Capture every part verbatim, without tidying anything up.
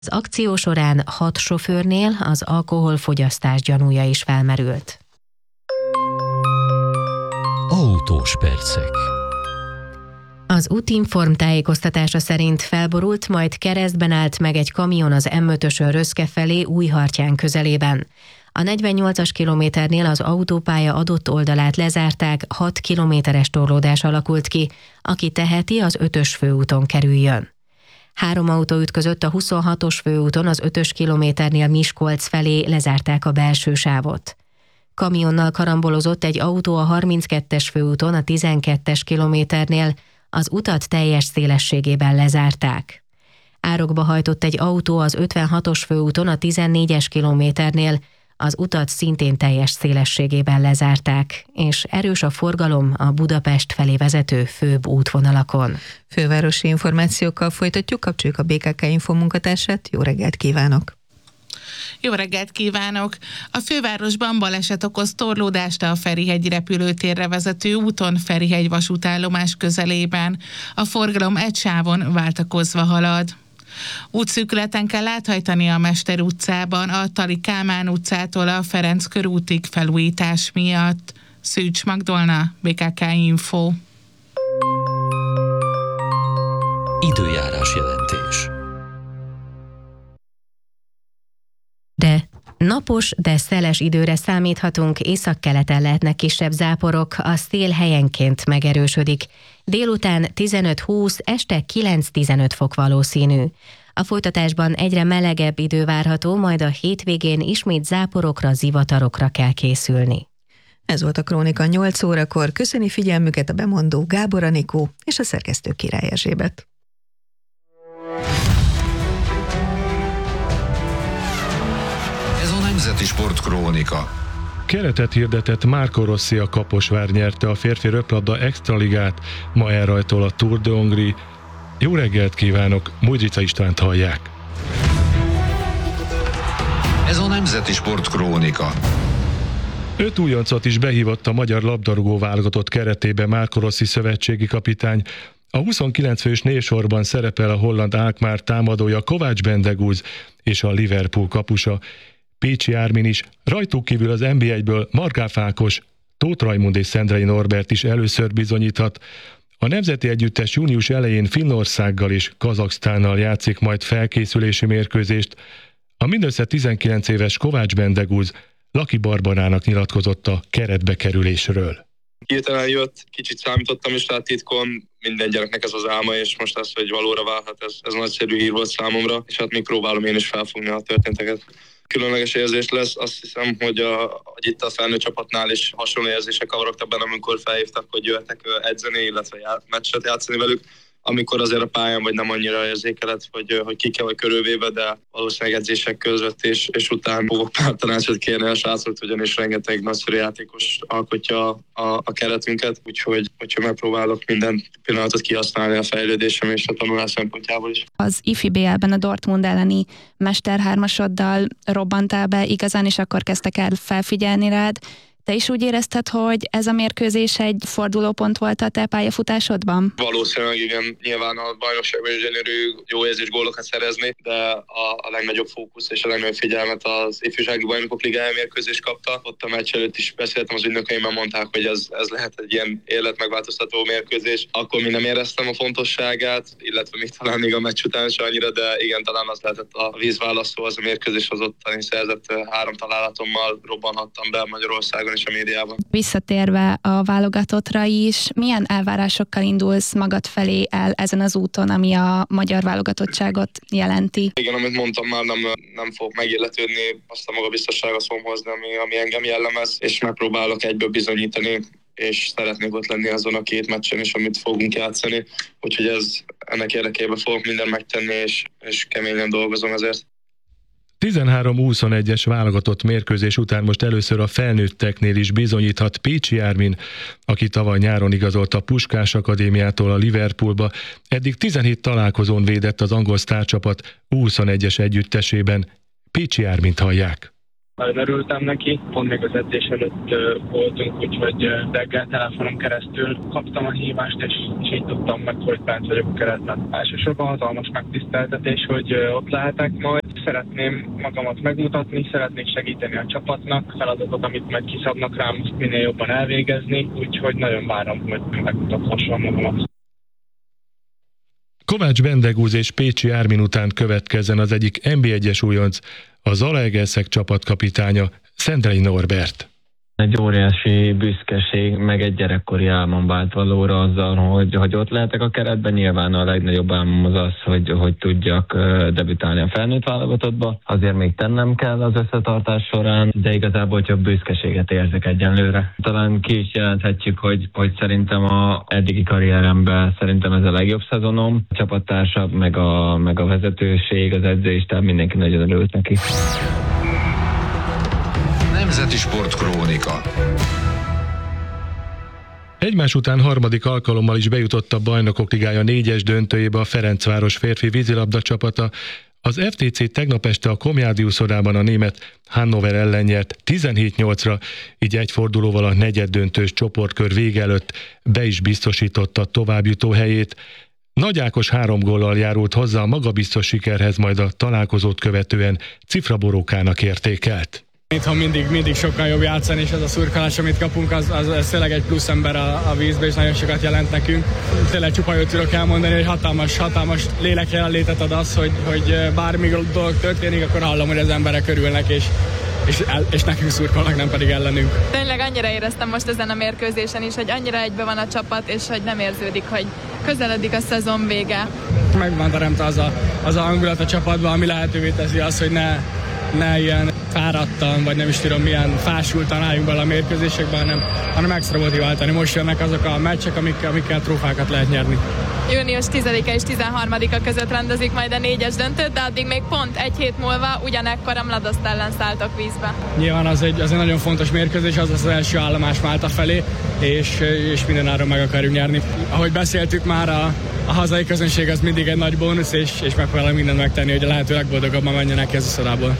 Az akció során hat sofőrnél az alkoholfogyasztás gyanúja is felmerült. Autós percek. Az Útinform tájékoztatása szerint felborult, majd keresztben állt meg egy kamion az em ötösön Röszke felé Újhartyán közelében. A negyvennyolcas kilométernél az autópálya adott oldalát lezárták, hat kilométeres torlódás alakult ki, aki teheti, az ötös főúton kerüljön. Három autó ütközött a huszonhatos főúton az ötös kilométernél Miskolc felé, lezárták a belső sávot. Kamionnal karambolozott egy autó a harminckettes főúton a tizenkettes kilométernél, az utat teljes szélességében lezárták. Árokba hajtott egy autó az ötvenhatos főúton a tizennégyes kilométernél, az utat szintén teljes szélességében lezárták, és erős a forgalom a Budapest felé vezető főbb útvonalakon. Fővárosi információkkal folytatjuk, kapcsoljuk a bé ká ká Info munkatársát. Jó reggelt kívánok! Jó reggelt kívánok! A fővárosban baleset okoz torlódást a Ferihegy repülőtérre vezető úton, Ferihegy vasútállomás közelében. A forgalom egy sávon váltakozva halad. Útszűkületen kell áthajtani a Mester utcában, a Tali Kálmán utcától a Ferenc körútig felújítás miatt. Szűcs Magdolna, bé ká ká Info. Időjárás jelentés. De napos, de szeles időre számíthatunk, északkeleten lehetnek kisebb záporok, a szél helyenként megerősödik. Délután tizenöt-húsz, este kilenc-tizenöt fok valószínű. A folytatásban egyre melegebb idő várható, majd a hétvégén ismét záporokra, zivatarokra kell készülni. Ez volt a Krónika nyolc órakor. Köszöni figyelmüket a bemondó Gábor Anikó és a szerkesztő Király Erzsébet. Ez a Nemzeti Sport Krónika. Keretet hirdetett Marco Rossi, a Kaposvár nyerte a férfi röplabda extraligát, ma elrajtol a Tour de Hongrie. Jó reggelt kívánok, Mújdzica Istvánt hallják. Ez a Nemzeti Sport Krónika. Öt újoncot is behívott a magyar labdarúgó válogatott keretébe Marco Rossi szövetségi kapitány. A huszonkilenc fős névsorban szerepel a holland Alkmaar támadója Kovács Bendegúz és a Liverpool kapusa Pécsi Ármin is, rajtuk kívül az en bé egyből Markgraf Ákos, Tóth Rajmund és Szendrei Norbert is először bizonyíthat. A nemzeti együttes június elején Finnországgal és Kazaksztánnal játszik majd felkészülési mérkőzést. A mindössze tizenkilenc éves Kovács Bendegúz Laki Barbarának nyilatkozott a keretbe kerülésről. Hirtelen jött, kicsit számítottam is rá titkon, minden gyereknek ez az álma, és most az, hogy valóra válhat, ez, ez nagyszerű hír volt számomra, és hát még próbálom én is felfogni a történteket. Különleges érzés lesz, azt hiszem, hogy, a, hogy itt a felnőtt csapatnál is hasonló érzések kavarogtak benne, amikor felhívtak, hogy jöhetek edzeni, illetve já, meccset játszani velük, amikor azért a pályán vagy nem annyira érzékeled, hogy, hogy ki kell vagy körülvéve, de valószínűleg edzések között és, és után fogok pár tanácsot kérni a srácot, ugyanis rengeteg nagyszerű játékos alkotja a, a keretünket, úgyhogy hogyha megpróbálok minden pillanatot kihasználni a fejlődésem és a tanulás szempontjából is. Az ifi bé el-ben a Dortmund elleni mesterhármasoddal robbantál be igazán, és akkor kezdtek el felfigyelni rád. Te is úgy érezted, hogy ez a mérkőzés egy fordulópont volt a te pályafutásodban? Valószínűleg igen, nyilván a bajnokságban is gyönyörű, jó érzés gólokat szerezni, de a, a legnagyobb fókusz és a legnagyobb figyelmet az ifjúsági bajnokok ligája mérkőzés kapta. Ott a meccs előtt is beszéltem az ügynökeimmel, mondták, hogy ez, ez lehet egy ilyen életmegváltoztató mérkőzés. Akkor még nem éreztem a fontosságát, illetve még talán még a meccs után is annyira, de igen, talán az lehetett a vízválasztó, az a mérkőzés, az ottani szerzett három találatommal robbanhattam be Magyarországon és a médiában. Visszatérve a válogatottra is, milyen elvárásokkal indulsz magad felé el ezen az úton, ami a magyar válogatottságot jelenti? Igen, amit mondtam már, nem, nem fog megilletődni, azt a magabiztosságot fogom hozni, ami, ami engem jellemez, és megpróbálok egyből bizonyítani, és szeretnék ott lenni azon a két meccsen is, amit fogunk játszani. Úgyhogy ez, ennek érdekében fogok mindent megtenni, és, és keményen dolgozom ezért. tizenhárom huszonegyes válogatott mérkőzés után most először a felnőtteknél is bizonyíthat Pécsi Ármin, aki tavaly nyáron igazolt a Puskás Akadémiától a Liverpoolba. Eddig tizenhét találkozón védett az angol sztárcsapat huszonegyes együttesében. Pécsi Ármint hallják. Nagyon örültem neki, pont még az edzés előtt voltunk, úgyhogy reggel telefonon keresztül kaptam a hívást, és, és így tudtam meg, hogy bent vagyok a keretben. Elsősorban hatalmas megtiszteltetés, hogy ott lehetek majd. Szeretném magamat megmutatni, szeretnék segíteni a csapatnak, feladatot, amit meg kiszabnak rám, azt minél jobban elvégezni, úgyhogy nagyon várom, hogy megmutathassam magamat. Kovács Bendegúz és Pécsi Ármin után következzen az egyik en bé egyes újonc, a Zalaegerszeg csapatkapitánya, Szendrei Norbert. Egy óriási büszkeség, meg egy gyerekkori álmom vált valóra azzal, hogy, hogy ott lehetek a keretben. Nyilván a legnagyobb álmom az az, hogy, hogy tudjak debütálni a felnőtt válogatottba. Azért még tennem kell az összetartás során, de igazából csak büszkeséget érzek egyenlőre. Talán ki is jelenthetjük, hogy, hogy szerintem a eddigi karrieremben szerintem ez a legjobb szezonom. A csapattársak, meg a, meg a vezetőség, az edzés, tehát mindenki nagyon örült neki. Nemzeti Sportkrónika. Egymás után harmadik alkalommal is bejutott a Bajnokok Ligája négyes döntőjébe a Ferencváros férfi vízilabda csapata. Az ef té cé tegnap este a Komjádi úszodában a német Hannover ellen nyert tizenhét nyolcra, így egy fordulóval a negyeddöntős csoportkör vége előtt be is biztosította továbbjutó helyét. Nagy Ákos három góllal járult hozzá a magabiztos sikerhez, majd a találkozót követően cifraborókának értékelt. Itthon mindig, mindig sokkal jobb játszani, és az a szurkolás, amit kapunk, az, az, az tényleg egy plusz ember a, a vízbe, és nagyon sokat jelent nekünk. Tényleg csupa jót tudok elmondani, hogy hatalmas, hatalmas lélekjelenlétet ad az, hogy, hogy bármi dolog történik, akkor hallom, hogy az emberek örülnek, és, és, és nekünk szurkolnak, nem pedig ellenünk. Tényleg annyira éreztem most ezen a mérkőzésen is, hogy annyira egybe van a csapat, és hogy nem érződik, hogy közeledik a szezon vége. Megvan teremtve az a, az a hangulat a csapatban, ami lehetővé teszi azt, hogy ne, ne ilyen fáradtan, vagy nem is tudom milyen fásultan álljunk bele a mérkőzésekben, hanem, hanem extra motiváltani. Most jönnek azok a meccsek, amikkel, amikkel trófákat lehet nyerni. június tizedike és tizenharmadika között rendezik majd a négyes döntőt, de addig még pont egy hét múlva ugyanekkor a Mladoszt ellen szálltok vízbe. Nyilván az egy, az egy nagyon fontos mérkőzés, az az első állomás Málta felé, és, és mindenáron meg akarjuk nyerni. Ahogy beszéltük már, a, a hazai közönség az mindig egy nagy bónusz, és, és megpróbálom mindent megtenni, hogy a lehető legboldogabban menjenek ki az uszodából.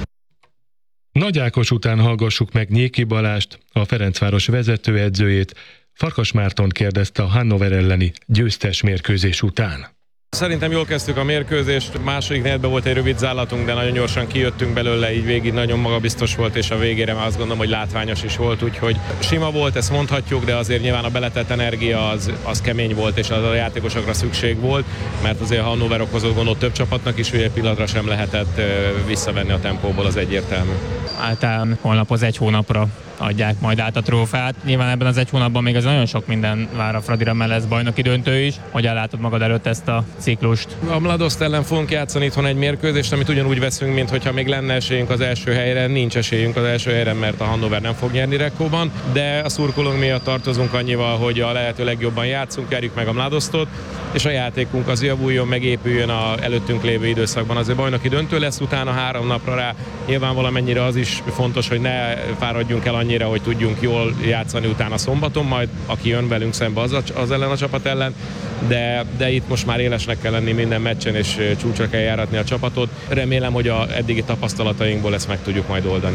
Nagy Ákos után hallgassuk meg Nyéki Balást, a Ferencváros vezetőedzőjét. Farkas Márton kérdezte a Hannover elleni győztes mérkőzés után. Szerintem jól kezdtük a mérkőzést, második negyedben volt egy rövid zállatunk, de nagyon gyorsan kijöttünk belőle, így végig nagyon magabiztos volt, és a végére már azt gondolom, hogy látványos is volt, úgyhogy sima volt, ezt mondhatjuk, de azért nyilván a beletett energia az, az kemény volt, és az a játékosokra szükség volt, mert azért a Hannover okozott gondot több csapatnak is, hogy egy pillanatra sem lehetett visszavenni a tempóból, az egyértelmű. Általán holnap az egy hónapra adják majd át a trófeát. Nyilván ebben az egy hónapban még az nagyon sok minden vár a Fradira, mert lesz bajnoki döntő is. Hogyan látod magad előtt ezt a ciklust? A Mladoszt ellen fogunk játszani itthon egy mérkőzést, amit ugyanúgy veszünk, mint hogyha még lenne esélyünk az első helyre. Nincs esélyünk az első helyre, mert a Hannover nem fog nyerni Rekkóban, de a szurkolónk miatt tartozunk annyival, hogy a lehető legjobban játszunk, járjuk meg a Mladosztot, és a játékunk az javuljon, megépüljön a előttünk lévő időszakban. Azért bajnoki döntő lesz utána három napra rá. Nyilván valamennyire az is fontos, hogy ne fáradjunk el annyira, hogy tudjunk jól játszani utána szombaton, majd aki jön velünk szembe az, a, az ellen a csapat ellen, de, de itt most már élesnek kell lenni minden meccsen, és csúcsra kell járatni a csapatot. Remélem, hogy a eddigi tapasztalatainkból ezt meg tudjuk majd oldani.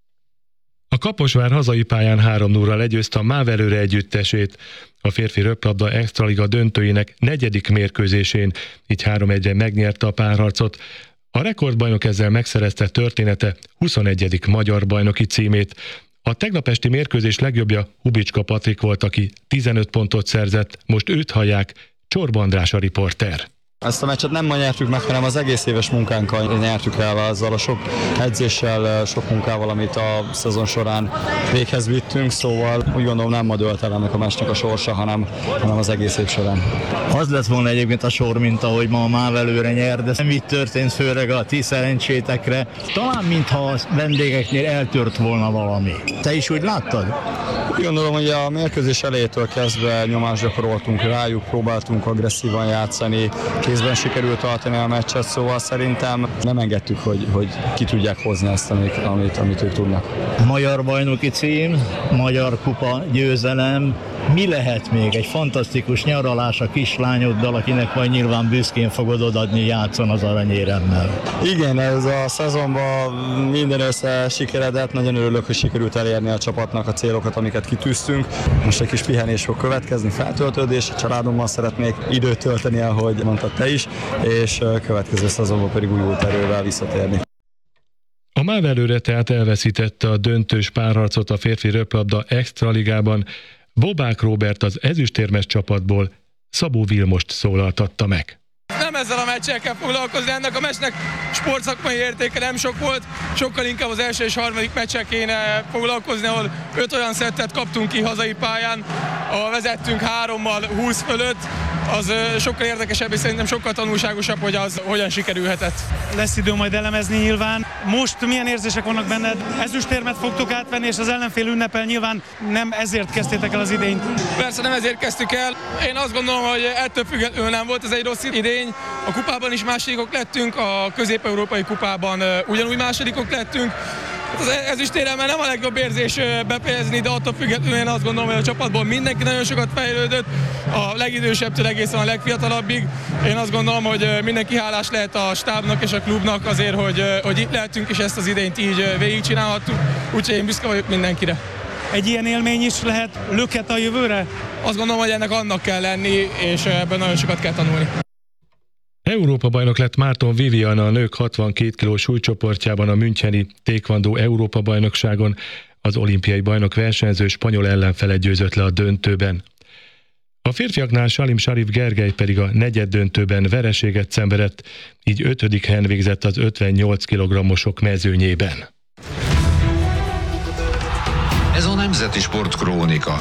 A Kaposvár hazai pályán három nulla legyőzte a Mávelőre együttesét. A férfi röplabda extraliga döntőjének negyedik mérkőzésén, így három egyre megnyerte a párharcot. A rekordbajnok ezzel megszerezte története huszonegyedik magyar bajnoki címét. A tegnap esti mérkőzés legjobbja Hubicska Patrik volt, aki tizenöt pontot szerzett, most őt hallják, Csorba András a riporter. Ezt a meccset nem ma nyertük meg, hanem az egész éves munkánkkal nyertük el, azzal a sok edzéssel, sok munkával, amit a szezon során véghez vittünk, szóval úgy gondolom nem ma dölt el ennek a meccsnek a sorsa, hanem, hanem az egész év során. Az lett volna egyébként a sor, mint ahogy ma a Mávelőre nyer, de nem így történt, főleg a ti szerencsétekre. Talán mintha a vendégeknél eltört volna valami. Te is úgy láttad? Úgy gondolom, hogy a mérkőzés elejétől kezdve nyomást gyakoroltunk rájuk, próbáltunk agresszívan játszani, kézben sikerült tartani a meccset, szóval szerintem nem engedtük, hogy, hogy ki tudják hozni ezt, amit, amit, amit ők tudnak. Magyar bajnoki cím, magyar kupa győzelem, mi lehet még egy fantasztikus nyaralás a kislányoddal, akinek majd nyilván büszkén fogod odaadni, játszon az aranyéremmel. Igen, ez a szezonban minden össze sikeredett, nagyon örülök, hogy sikerült elérni a csapatnak a célokat, amiket kitűztünk. Most egy kis pihenés fog következni, feltöltődés, a családommal szeretnék időt tölteni, ahogy mondtad te is, és következő szezonban pedig újult erővel visszatérni. A MÁV előre tehát elveszítette a döntős párharcot a férfi röplabda extraligában. Bobák Róbert az ezüstérmes csapatból Szabó Vilmost szólaltatta meg. Nem ezzel a meccsel kell foglalkozni, ennek a meccsnek sportszakmai értéke nem sok volt, sokkal inkább az első és harmadik meccsel kéne foglalkozni, ahol öt olyan szettet kaptunk ki hazai pályán, ahol vezettünk hárommal húsz fölött, az sokkal érdekesebb és szerintem sokkal tanulságosabb, hogy az hogyan sikerülhetett. Lesz idő majd elemezni nyilván. Most milyen érzések vannak benned? Ezüstérmet fogtok átvenni, és az ellenfél ünnepel, nyilván nem ezért kezdtétek el az idényt. Persze nem ezért kezdtük el. Én azt gondolom, hogy ettől függetlenül nem volt ez egy rossz idény. A kupában is másodikok lettünk, a közép-európai kupában ugyanúgy másodikok lettünk. Az ezüstéremmel nem a legjobb érzés befejezni, de attól függetlenül én azt gondolom, hogy a csapatból mindenki nagyon sokat fejlődött, a legidősebbtől egészen a legfiatalabbig. Én azt gondolom, hogy mindenki hálás lehet a stábnak és a klubnak azért, hogy, hogy itt lehetünk, és ezt az idényt így végigcsinálhattuk, úgyhogy én büszke vagyok mindenkire. Egy ilyen élmény is lehet löket a jövőre? Azt gondolom, hogy ennek annak kell lenni, és ebben nagyon sokat kell tanulni. Európa-bajnok lett Márton Vivian a nők hatvankét kilós súlycsoportjában a müncheni Taekwondo Európa-bajnokságon. Az olimpiai bajnok versenyző spanyol ellenfele győzött le a döntőben. A férfiaknál Salim Sharif Gergely pedig a negyed döntőben vereséget szenvedett, így ötödik helyen végzett az ötvennyolc kilogrammosok mezőnyében. Ez a Nemzeti Sport Krónika.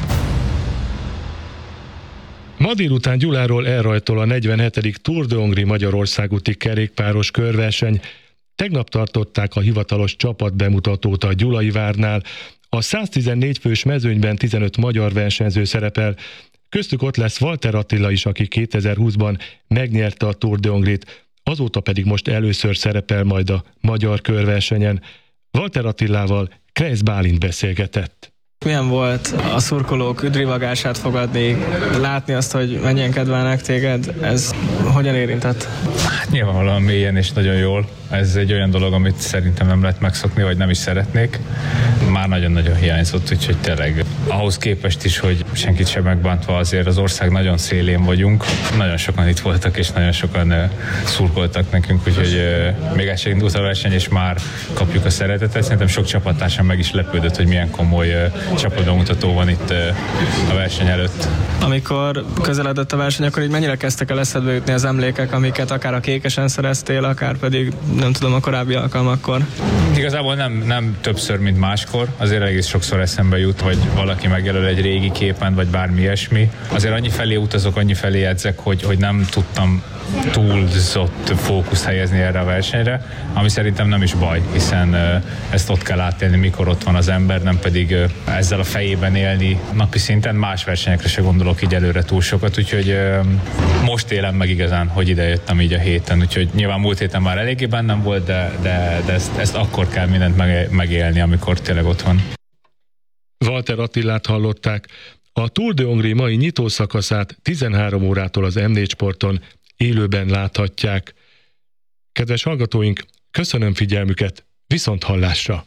Ma délután Gyuláról elrajtol a negyvenhetedik Tour de Hongrie Magyarország úti kerékpáros körverseny. Tegnap tartották a hivatalos csapatbemutatót a Gyulai Várnál. A száztizennégy fős mezőnyben tizenöt magyar versenyző szerepel. Köztük ott lesz Walter Attila is, aki kétezer-húszban megnyerte a Tour de Hongrie-t, azóta pedig most először szerepel majd a magyar körversenyen. Walter Attilával Kreisz Bálint beszélgetett. Milyen volt a szurkolók üdvivagását fogadni, látni azt, hogy mennyien kedvelnek téged, ez hogyan érintett? Hát nyilvánvalóan mélyen és nagyon jól. Ez egy olyan dolog, amit szerintem nem lehet megszokni, vagy nem is szeretnék. Már nagyon-nagyon hiányzott, úgyhogy tényleg ahhoz képest is, hogy senkit sem megbántva, azért az ország nagyon szélén vagyunk. Nagyon sokan itt voltak, és nagyon sokan uh, szurkoltak nekünk, úgyhogy uh, még el sem indult a verseny, és már kapjuk a szeretetet. Szerintem sok csapattársam meg is lepődött, hogy milyen komoly uh, csapatbemutató van itt uh, a verseny előtt. Amikor közeledett a verseny, akkor így mennyire kezdtek el eszedbe jutni az emlékek, amiket akár a kékesen szereztél, akár pedig nem tudom, a korábbi alkalmakkor? Igazából nem, nem többször, mint máskor. Azért egész sokszor eszembe jut, vagy valaki megjelöl egy régi képen, vagy bármi ilyesmi. Azért annyi felé utazok, annyi felé edzek, hogy, hogy nem tudtam túlzott fókuszt helyezni erre a versenyre, ami szerintem nem is baj, hiszen ezt ott kell átélni, mikor ott van az ember, nem pedig ezzel a fejében élni napi szinten. Más versenyekre se gondolok így előre túl sokat, úgyhogy most élem meg igazán, hogy ide jöttem így a héten, úgyhogy nyilván múlt héten már eléggé bennem volt, de, de, de ezt, ezt akkor kell mindent megélni, amikor tényleg ott van. Walter Attilát hallották. A Tour de Hongrie mai nyitószakaszát tizenhárom órától az em négy Sporton élőben láthatják. Kedves hallgatóink, köszönöm figyelmüket, viszont hallásra!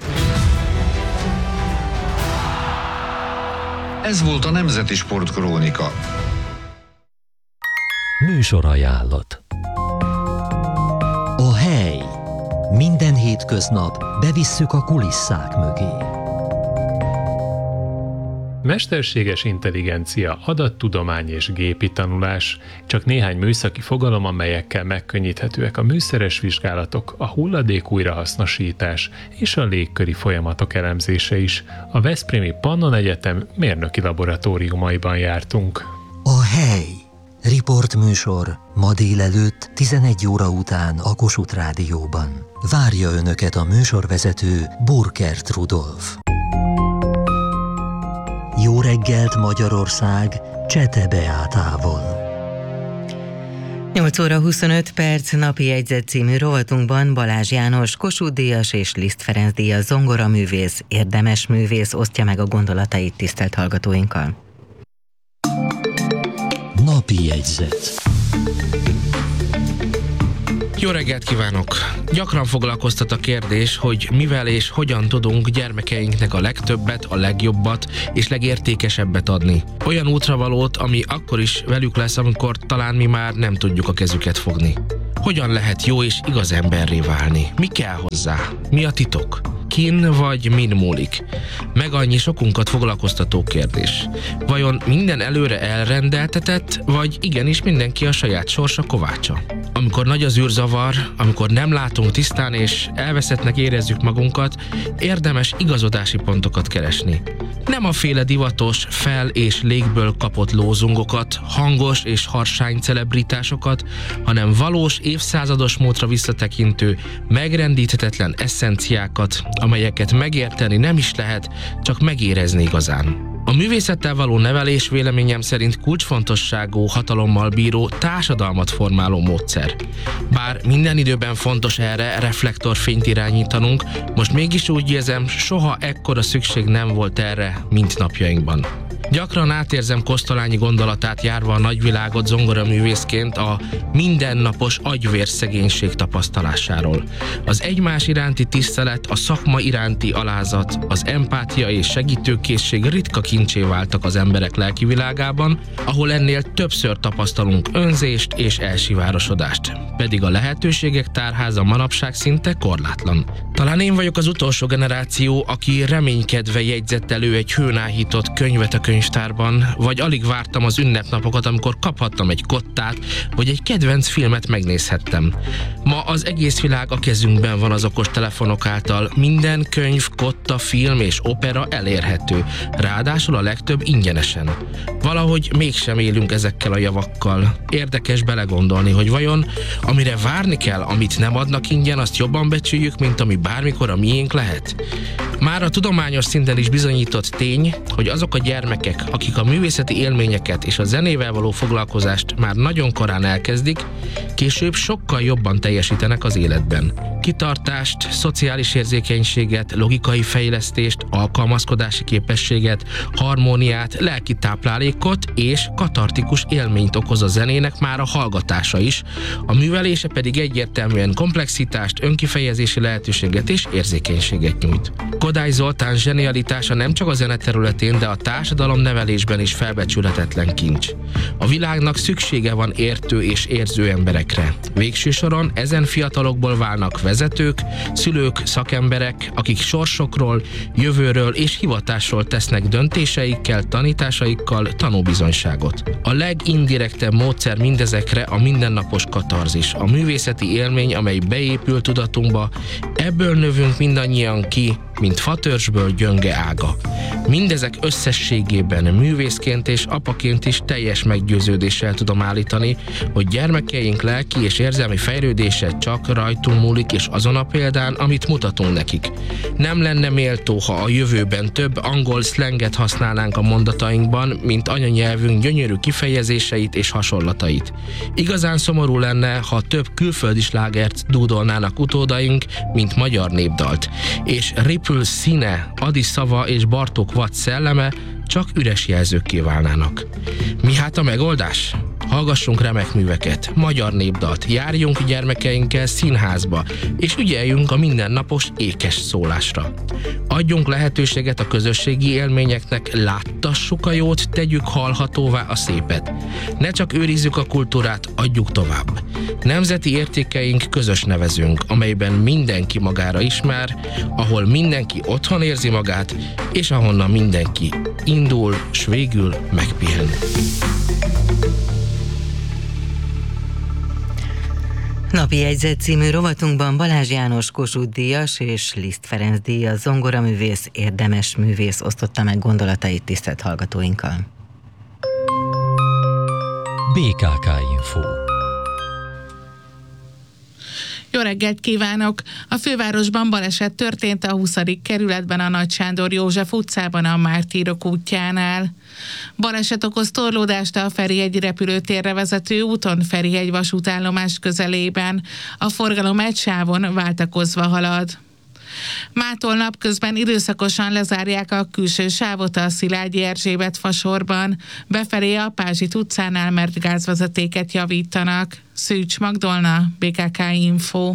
Ez volt a Nemzeti Sport Krónika. Műsorajánlat. A hely. Minden hétköznap bevisszük a kulisszák mögé. Mesterséges intelligencia, adattudomány és gépi tanulás, csak néhány műszaki fogalom, amelyekkel megkönnyíthetőek a műszeres vizsgálatok, a hulladék újrahasznosítás és a légköri folyamatok elemzése is. A Veszprémi Pannon Egyetem mérnöki laboratóriumaiban jártunk. A hely. Riportműsor ma délelőtt tizenegy óra után a Kossuth Rádióban. Várja Önöket a műsorvezető Burkert Rudolf. Jó reggelt Magyarország Csete Beátával. nyolc óra huszonöt perc, napi jegyzet című rovatunkban Balázs János, Kossuth-díjas és Liszt Ferenc díjas zongoraművész, érdemes művész osztja meg a gondolatait tisztelt hallgatóinkkal. Napi jegyzet. Jó reggelt kívánok! Gyakran foglalkoztat a kérdés, hogy mivel és hogyan tudunk gyermekeinknek a legtöbbet, a legjobbat és legértékesebbet adni. Olyan útravalót, ami akkor is velük lesz, amikor talán mi már nem tudjuk a kezüket fogni. Hogyan lehet jó és igaz emberré válni? Mi kell hozzá? Mi a titok? Kin vagy min múlik? Meg annyi sokunkat foglalkoztató kérdés. Vajon minden előre elrendeltetett, vagy igenis mindenki a saját sorsa kovácsa? Amikor nagy az űrzavar, amikor nem látunk tisztán és elveszettnek érezzük magunkat, érdemes igazodási pontokat keresni. Nem a féle divatos, fel és légből kapott lózungokat, hangos és harsány celebritásokat, hanem valós évszázados múltra visszatekintő, megrendíthetetlen eszenciákat, amelyeket megérteni nem is lehet, csak megérezni igazán. A művészettel való nevelés véleményem szerint kulcsfontosságú, hatalommal bíró, társadalmat formáló módszer. Bár minden időben fontos erre reflektorfényt irányítanunk, most mégis úgy érzem, soha ekkora szükség nem volt erre, mint napjainkban. Gyakran átérzem Kosztolányi gondolatát járva a nagyvilágot zongoraművészként a mindennapos agyvérszegénység tapasztalásáról. Az egymás iránti tisztelet, a szakma iránti alázat, az empátia és segítőkészség ritka kincsé váltak az emberek lelkivilágában, ahol ennél többször tapasztalunk önzést és elsivárosodást. Pedig a lehetőségek tárháza manapság szinte korlátlan. Talán én vagyok az utolsó generáció, aki reménykedve jegyzett elő egy hőnáhított könyvet a könyvtárban, vagy alig vártam az ünnepnapokat, amikor kaphattam egy kottát, vagy egy kedvenc filmet megnézhettem. Ma az egész világ a kezünkben van az okostelefonok által, minden könyv, kotta, film és opera elérhető, ráadásul a legtöbb ingyenesen. Valahogy mégsem élünk ezekkel a javakkal. Érdekes belegondolni, hogy vajon amire várni kell, amit nem adnak ingyen, azt jobban becsüljük, mint ami bármikor a miénk lehet. Már a tudományos szinten is bizonyított tény, hogy azok a gyermekek, akik a művészeti élményeket és a zenével való foglalkozást már nagyon korán elkezdik, később sokkal jobban teljesítenek az életben. Kitartást, szociális érzékenységet, logikai fejlesztést, alkalmazkodási képességet, harmóniát, lelki táplálékot és katartikus élményt okoz a zenének már a hallgatása is, a művelése pedig egyértelműen komplexitást, önkifejezési lehetőséget és érzékenységet nyújt. Kodály Zoltán zsenialitása nem csak a zene területén, de a társadalomnevelésben is felbecsülhetetlen kincs. A világnak szüksége van értő és érző emberekre. Végső soron ezen fiatalokból válnak vezetők, szülők, szakemberek, akik sorsokról, jövőről és hivatásról tesznek döntéseikkel, tanításaikkal tanúbizonyságot. A legindirektebb módszer mindezekre a mindennapos katarzis, a művészeti élmény, amely beépül tudatunkba, ebből növünk mindannyian ki, mint fatörzsből gyönge ága. Mindezek összességében művészként és apaként is teljes meggyőződéssel tudom állítani, hogy gyermekeink lelki és érzelmi fejlődése csak rajtunk múlik és azon a példán, amit mutatunk nekik. Nem lenne méltó, ha a jövőben több angol szlenget használnánk a mondatainkban, mint anyanyelvünk gyönyörű kifejezéseit és hasonlatait. Igazán szomorú lenne, ha több külföldi slágert dúdolnának utódaink, mint magyar népdalt, és Ripple színe, Adi szava és Bartók Vatt szelleme csak üres jelzőkké válnának. Mi hát a megoldás? Hallgassunk remek műveket, magyar népdalt, járjunk gyermekeinkkel színházba, és ügyeljünk a mindennapos ékes szólásra. Adjunk lehetőséget a közösségi élményeknek, láttassuk a jót, tegyük hallhatóvá a szépet. Ne csak őrizzük a kultúrát, adjuk tovább. Nemzeti értékeink közös nevezünk, amelyben mindenki magára ismer, ahol mindenki otthon érzi magát, és ahonnan mindenki indul, s végül megpihen. Napi jegyzet című rovatunkban Balázs János Kossuth-díjas és Liszt Ferenc díjas zongoraművész, érdemes művész osztotta meg gondolatait tisztelt hallgatóinkkal. bé ká ká Info. Jó reggelt kívánok! A fővárosban baleset történt a huszadik kerületben a Nagy Sándor József utcában a Mártírok útjánál. Baleset okoz torlódást a Ferihegyi repülőtérre vezető úton Ferihegy vasútállomás közelében. A forgalom egy sávon váltakozva halad. Mától napközben időszakosan lezárják a külső sávot a Szilágyi Erzsébet fasorban, befelé a Pázsit utcánál, mert gázvezetéket javítanak. Szűcs Magdolna, bé ká ká Info.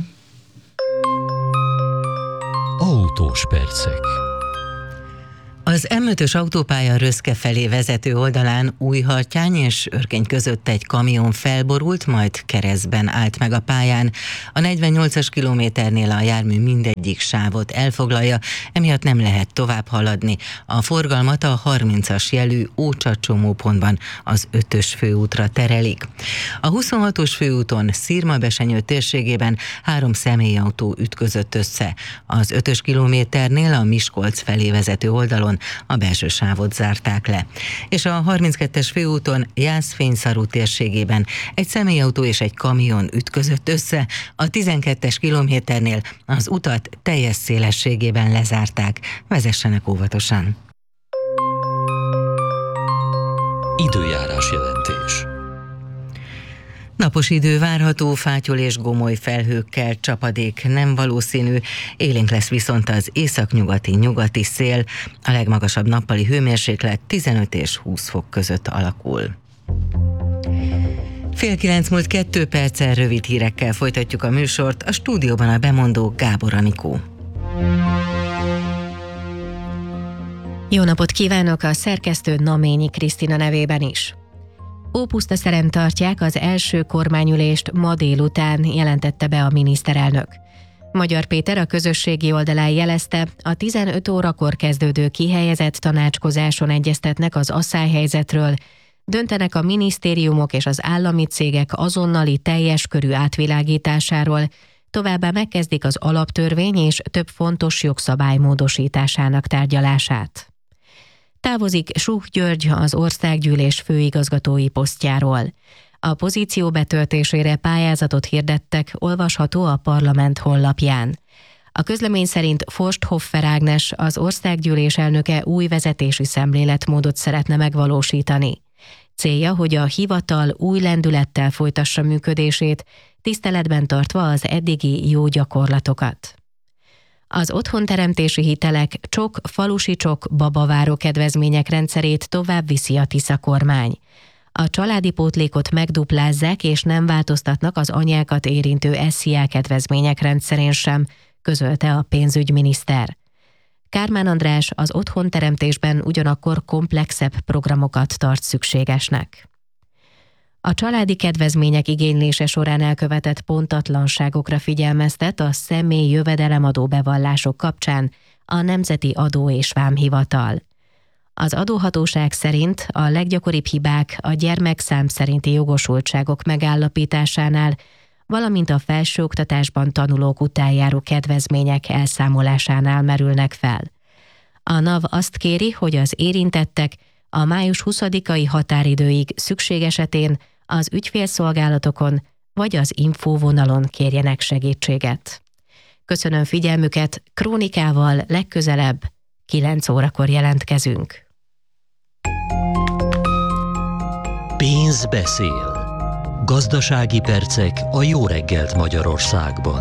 Autós percek. Az em ötös autópálya Röszke felé vezető oldalán Újhartyány és Örkény között egy kamion felborult, majd keresztben állt meg a pályán. A negyvennyolcas kilométernél a jármű mindegyik sávot elfoglalja, emiatt nem lehet tovább haladni. A forgalmat a harmincas jelű Ócsa csomópontban az ötös főútra terelik. A huszonhatos főúton Szirmabesenyő térségében három személyautó ütközött össze. Az ötös kilométernél a Miskolc felé vezető oldalon a belső sávot zárták le. És a harminckettes főúton Jászfényszarú térségében egy személyautó és egy kamion ütközött össze, a tizenkettes kilométernél az utat teljes szélességében lezárták. Vezessenek óvatosan! Időjárás jelentés. Napos idő várható, fátyol és gomoly felhőkkel, csapadék nem valószínű, élénk lesz viszont az északnyugati nyugati szél, a legmagasabb nappali hőmérséklet tizenöt és húsz fok között alakul. Fél kilenc múlt kettő perccel rövid hírekkel folytatjuk a műsort, a stúdióban a bemondó Gábor Anikó. Jó napot kívánok, a szerkesztő Naményi Krisztina nevében is. Ópusztaszeren tartják az első kormányülést ma délután, jelentette be a miniszterelnök. Magyar Péter a közösségi oldalán jelezte, a tizenöt órakor kezdődő kihelyezett tanácskozáson egyeztetnek az asszályhelyzetről, döntenek a minisztériumok és az állami cégek azonnali teljes körű átvilágításáról, továbbá megkezdik az alaptörvény és több fontos jogszabály módosításának tárgyalását. Távozik Suh György az Országgyűlés főigazgatói posztjáról. A pozíció betöltésére pályázatot hirdettek, olvasható a parlament honlapján. A közlemény szerint Forsthoffer Ágnes, az Országgyűlés elnöke új vezetési szemléletmódot szeretne megvalósítani. Célja, hogy a hivatal új lendülettel folytassa működését, tiszteletben tartva az eddigi jó gyakorlatokat. Az otthonteremtési hitelek csok, falusi csok, babaváró kedvezmények rendszerét tovább viszi a Tisza kormány. A családi pótlékot megduplázzák és nem változtatnak az anyákat érintő es zé á kedvezmények rendszerén sem, közölte a pénzügyminiszter. Kármán András az otthonteremtésben ugyanakkor komplexebb programokat tart szükségesnek. A családi kedvezmények igénylése során elkövetett pontatlanságokra figyelmeztet a személy jövedelemadó bevallások kapcsán a Nemzeti Adó és Vámhivatal. Az adóhatóság szerint a leggyakoribb hibák a gyermekszám szerinti jogosultságok megállapításánál, valamint a felsőoktatásban tanulók után járó kedvezmények elszámolásánál merülnek fel. A NAV azt kéri, hogy az érintettek a május huszadikai határidőig szükség esetén az ügyfélszolgálatokon vagy az infóvonalon kérjenek segítséget. Köszönöm figyelmüket, krónikával legközelebb kilenc órakor jelentkezünk. Pénz beszél. Gazdasági percek a Jó reggelt Magyarországban.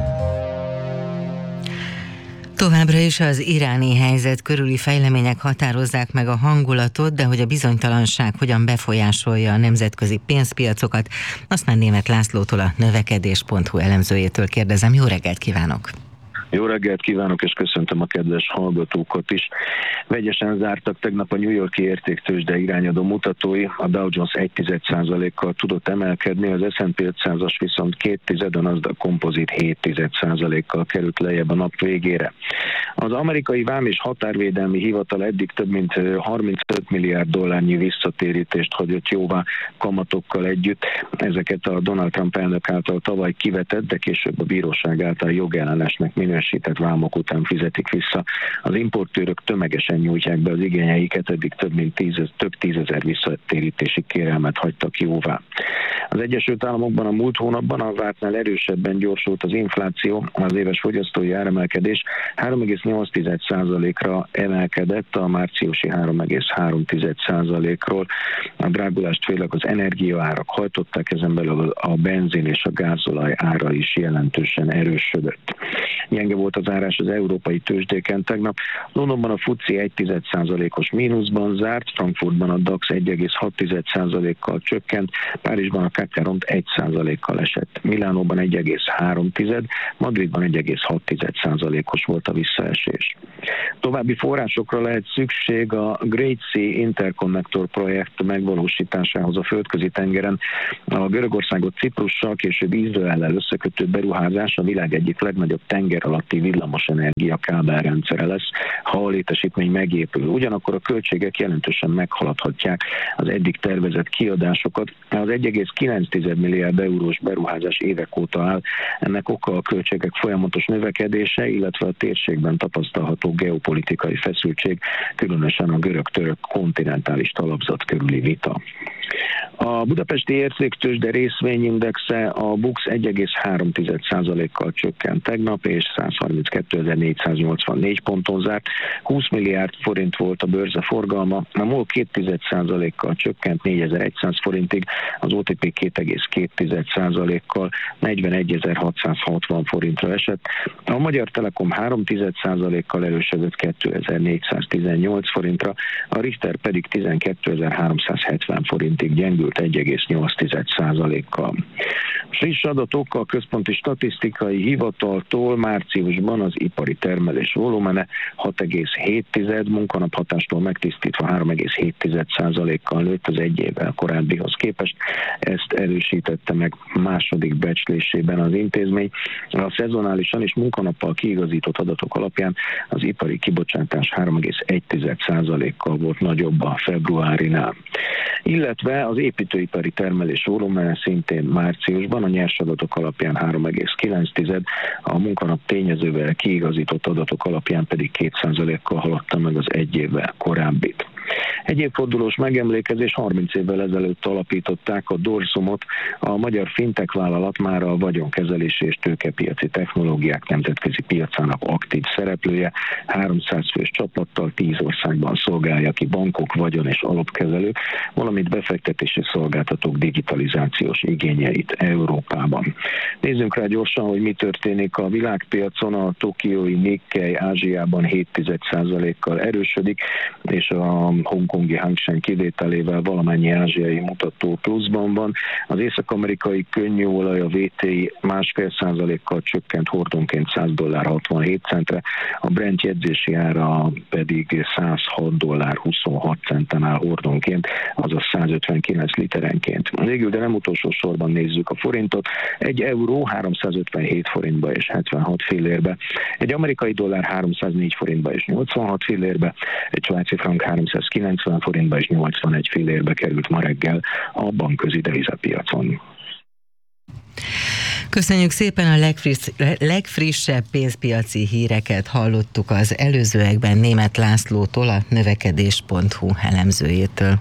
Továbbra is az iráni helyzet körüli fejlemények határozzák meg a hangulatot, de hogy a bizonytalanság hogyan befolyásolja a nemzetközi pénzpiacokat, azt már Németh Lászlótól, a növekedés pont hu elemzőjétől kérdezem. Jó reggelt kívánok! Jó reggelt kívánok, és köszöntöm a kedves hallgatókat is. Vegyesen zártak tegnap a New York-i értéktőzsde irányadó mutatói, a Dow Jones egy tized százalékkal tudott emelkedni, az es and pé ötszázas viszont két tized, a Nasdaq Composite hét tized százalékkal került lejjebb a nap végére. Az amerikai vám és határvédelmi hivatal eddig több mint harmincöt milliárd dollárnyi visszatérítést hagyott jóvá kamatokkal együtt. Ezeket a Donald Trump elnök által tavaly kivetett, de később a bíróság által jogellenesnek minősített vámok után fizetik vissza. Az importőrök tömegesen nyújtják be az igényeiket, eddig több mint tízez, több tízezer visszatérítési kérelmet hagytak jóvá. Az Egyesült Államokban a múlt hónapban a vártnál erősebben gyorsult az infláció, az éves fogyasztói áremelkedés három egész nyolc tized százalékra emelkedett a márciusi három egész három tized százalékról. A drágulást főleg az energiaárak hajtották, ezen belül a benzin és a gázolaj ára is jelentősen erősödött. Gyenge gyenge volt a zárás az európai tőzsdéken tegnap. Londonban a fuci egy egész egy százalékos mínuszban zárt, Frankfurtban a dax egy egész hat százalékkal csökkent, Párizsban a ká ká Ront egy százalékkal esett, Milánóban egy egész három, Madridban egy egész hat százalékos volt a visszaesés. További forrásokra lehet szükség a Great Sea Interconnector projekt megvalósításához a földközi tengeren. A Görögországot Ciprussal, később Izraellel összekötő beruházás a világ egyik legnagyobb tenger alatti villamosenergia kábelrendszere lesz, ha a létesítmény megépül. Ugyanakkor a költségek jelentősen meghaladhatják az eddig tervezett kiadásokat. Az egy egész kilenc milliárd eurós beruházás évek óta áll. Ennek oka a költségek folyamatos növekedése, illetve a térségben tapasztalható geopolitikai feszültség, különösen a görög-török kontinentális talapzat körüli vita. A budapesti értéktőzsde részvényindexe a BUX egy egész három százalékkal csökkent tegnap, és százharminckétezer-négyszáznyolcvannégy ponton zárt. húsz milliárd forint volt a bőrze forgalma, a MOL két százalékkal csökkent négyezer-száz forintig, az o té pé két egész két százalékkal negyvenegyezer-hatszázhatvan forintra esett, a Magyar Telekom három százalékkal erősödött kétezer-négyszáztizennyolc forintra, a Richter pedig tizenkétezer-háromszázhetven forintig gyengült egy egész nyolc százalékkal. Friss adatok a Központi Statisztikai Hivataltól: márciusban az ipari termelés volumene hat egész hét, munkanaphatástól megtisztítva három egész hét százalékkal nőtt az egy évvel korábbihoz képest. Ezt erősítette meg második becslésében az intézmény. A szezonálisan és munkanappal kiigazított adatok alapján az ipari kibocsátás három egész egy százalékkal volt nagyobb a februárinál. Illetve az építőipari termelés volumene szintén márciusban a nyers adatok alapján három egész kilenc, a munkanap tényezővel kiigazított adatok alapján pedig két százalékkal haladta meg az egy évvel korábbit. Egy évfordulós megemlékezés: harminc évvel ezelőtt alapították a Dorsumot, a magyar fintech vállalat már a vagyonkezelési és tőkepiaci technológiák nemzetközi piacának aktív szereplője, háromszáz fős csapattal tíz országban szolgálja ki bankok, vagyon és alapkezelők, valamint befektetési szolgáltatók digitalizációs igényeit Európában. Nézzünk rá gyorsan, hogy mi történik a világpiacon. A tokiói Nikkei Ázsiában hét egész egy százalékkal erősödik, és a hongkongi Hang Seng kivételével valamennyi ázsiai mutató pluszban van. Az észak-amerikai könnyűolaj, a vé té i másfél százalékkal csökkent hordonként száz dollár hatvanhét centre, a Brent jegyzési ára pedig százhat dollár huszonhat centen áll hordonként, azaz százötvenkilenc literenként. Végül, de nem utolsó sorban nézzük a forintot. Egy euró háromszázötvenhét forintba és hetvenhat fillérbe, egy amerikai dollár háromszáznégy forintba és nyolcvanhat fillérbe, egy svájci frank háromszázkilencven forintba és nyolcvanegy fillérbe került ma reggel a bankközi devizapiacon. Köszönjük szépen, a legfriss, legfrissebb pénzpiaci híreket hallottuk az előzőekben Németh Lászlótól, a növekedés pont hu elemzőjétől.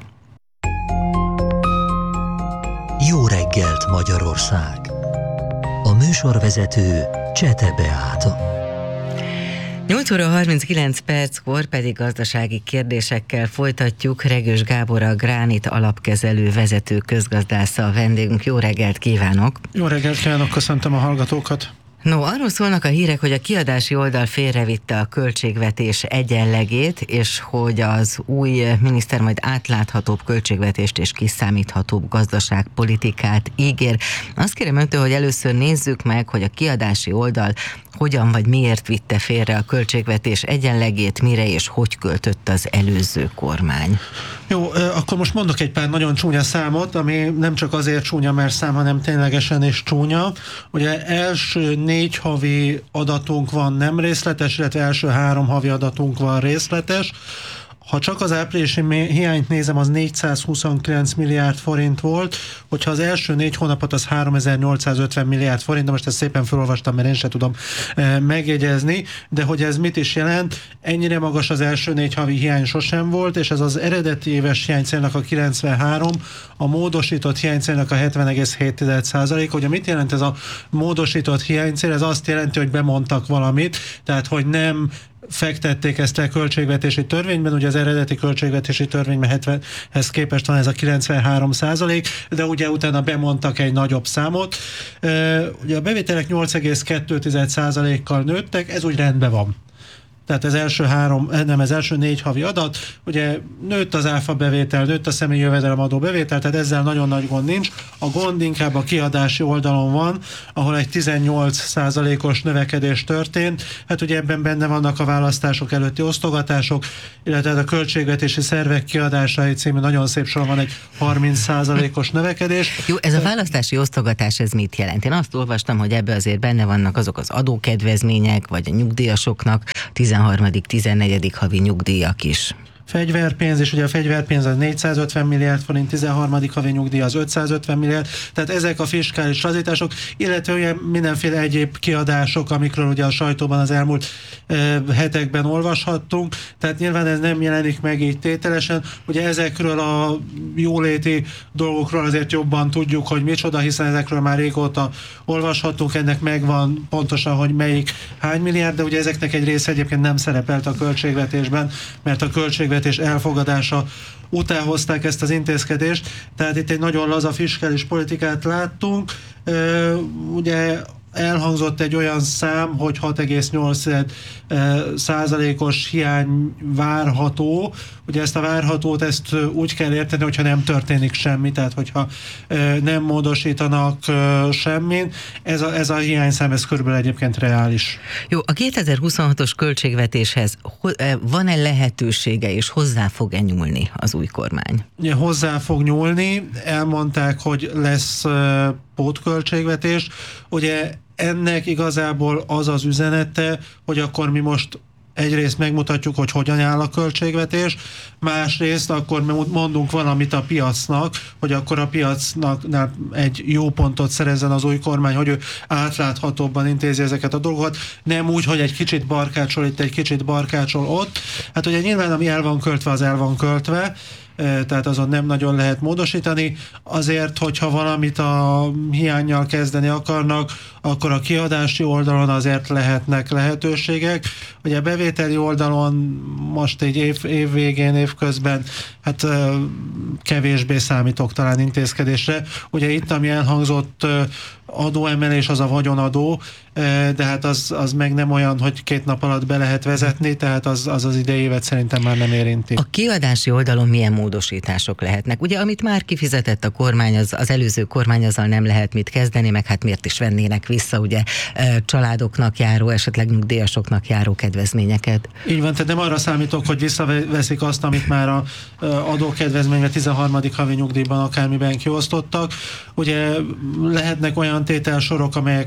Jó reggelt, Magyarország! A műsorvezető Csete Beáta. nyolc óra harminckilenc perckor pedig gazdasági kérdésekkel folytatjuk. Regős Gábor, a Gránit alapkezelő vezető közgazdásza a vendégünk. Jó reggelt kívánok! Jó reggelt kívánok, köszöntöm a hallgatókat! No, arról szólnak a hírek, hogy a kiadási oldal félrevitte a költségvetés egyenlegét, és hogy az új miniszter majd átláthatóbb költségvetést és kiszámíthatóbb gazdaságpolitikát ígér. Azt kérem öntől, hogy először nézzük meg, hogy a kiadási oldal hogyan vagy miért vitte félre a költségvetés egyenlegét, mire és hogy költött az előző kormány. Jó, akkor most mondok egy pár nagyon csúnya számot, ami nem csak azért csúnya, mert szám, hanem ténylegesen is csúnya. Ugye első négy havi adatunk van nem részletes, illetve első három havi adatunk van részletes. Ha csak az áprilisi hiányt nézem, az négyszázhuszonkilenc milliárd forint volt, hogyha az első négy hónapot, az háromezer-nyolcszázötven milliárd forint, de most ezt szépen felolvastam, mert én sem tudom e, megjegyezni, de hogy ez mit is jelent, ennyire magas az első négy havi hiány sosem volt, és ez az eredeti éves hiánycélnak a kilencvenhárom, a módosított hiánycélnak a hetven egész hét százalék. Ugye mit jelent ez a módosított hiánycél? Ez azt jelenti, hogy bemondtak valamit, tehát hogy nem fektették ezt a költségvetési törvényben, ugye az eredeti költségvetési törvényben hetvenhez képest van ez a kilencvenhárom százalék, de ugye utána bemondtak egy nagyobb számot. Ugye a bevételek nyolc egész kettő százalékkal nőttek, ez úgy rendben van. Tehát az első három, nem, az első négy havi adat, ugye nőtt az áfa bevétel, nőtt a személyi jövedelemadó bevétel, tehát ezzel nagyon nagy gond nincs. A gond inkább a kiadási oldalon van, ahol egy tizennyolc százalékos növekedés történt. Hát ugye ebben benne vannak a választások előtti osztogatások, illetve a költségvetési szervek kiadásai című nagyon szép soron van egy harminc százalékos növekedés. Jó, ez a választási osztogatás, ez mit jelent? Én azt olvastam, hogy ebbe azért benne vannak azok az adókedvezmények, vagy a nyugdíjasoknak tizenharmadik tizennegyedik havi nyugdíjak is. Fegyverpénz, és ugye a fegyverpénz az négyszázötven milliárd forint, tizenharmadik havi nyugdíj az ötszázötven milliárd, tehát ezek a fiskális lazítások, illetve ugye mindenféle egyéb kiadások, amikről ugye a sajtóban az elmúlt e, hetekben olvashattunk, tehát nyilván ez nem jelenik meg így tételesen, ugye ezekről a jóléti dolgokról azért jobban tudjuk, hogy micsoda, hiszen ezekről már régóta olvashattunk, ennek megvan pontosan, hogy melyik hány milliárd, de ugye ezeknek egy része egyébként nem szerepelt a költségvetésben, mert a költségvetés és elfogadása után hozták ezt az intézkedést, tehát itt egy nagyon laza fiskális politikát láttunk. Ugye elhangzott egy olyan szám, hogy hat egész nyolc százalékos hiány várható. Ugye ezt a várhatót ezt úgy kell érteni, hogyha nem történik semmi, tehát hogyha nem módosítanak semmin. Ez a, ez a hiányszám, ez körülbelül egyébként reális. Jó, a kétezer-huszonhatos költségvetéshez van-e lehetősége, és hozzá fog-e nyúlni az új kormány? Ja, hozzá fog nyúlni, elmondták, hogy lesz pótköltségvetés. Ugye ennek igazából az az üzenete, hogy akkor mi most egyrészt megmutatjuk, hogy hogyan áll a költségvetés, másrészt akkor mondunk valamit a piacnak, hogy akkor a piacnak egy jó pontot szerezzen az új kormány, hogy ő átláthatóbban intézi ezeket a dolgokat, nem úgy, hogy egy kicsit barkácsol itt, egy kicsit barkácsol ott. Hát ugye nyilván ami el van költve, az el van költve, tehát azon nem nagyon lehet módosítani. Azért, hogyha valamit a hiánnyal kezdeni akarnak, akkor a kiadási oldalon azért lehetnek lehetőségek. Ugye a bevételi oldalon most egy év, év végén, év közben hát kevésbé számítok talán intézkedésre. Ugye itt, ami elhangzott adóemelés, az a vagyonadó, de hát az, az meg nem olyan, hogy két nap alatt be lehet vezetni, tehát az az, az idei évet szerintem már nem érinti. A kiadási oldalon milyen módosítások lehetnek? Ugye, amit már kifizetett a kormány, az, az előző kormány, azzal nem lehet mit kezdeni, meg hát miért is vennének vissza, ugye, családoknak járó, esetleg nyugdíjasoknak járó kedvezményeket. Így van, tehát nem arra számítok, hogy visszaveszik azt, amit már a adókedvezményben tizenharmadik havi nyugdíjban akármiben kiosztottak. Ugye lehetnek olyan tételsorok, amelyek